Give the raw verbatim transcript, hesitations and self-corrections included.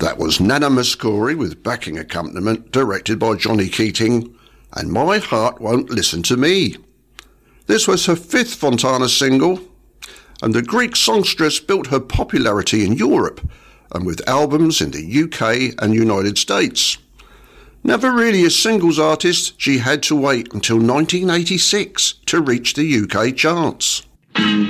That was Nana Mouskouri with backing accompaniment directed by Johnny Keating, and My Heart Won't Listen to Me. This was her fifth Fontana single, and the Greek songstress built her popularity in Europe and with albums in the U K and United States. Never really a singles artist, she had to wait until nineteen eighty-six to reach the U K charts.